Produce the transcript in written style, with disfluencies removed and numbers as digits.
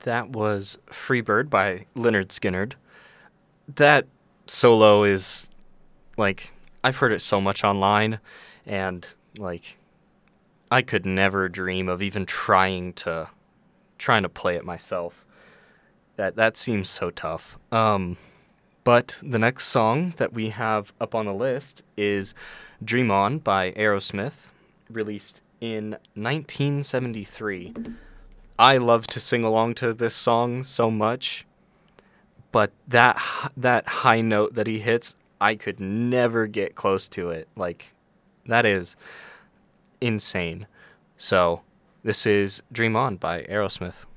That was Freebird by Leonard Skinner. That solo is, like, I've heard it so much online, and, like, I could never dream of even trying to play it myself. That seems so tough. But the next song that we have up on the list is Dream On by Aerosmith, released in 1973. I love to sing along to this song so much, but that high note that he hits, I could never get close to it. Like, that is insane. So, this is Dream On by Aerosmith.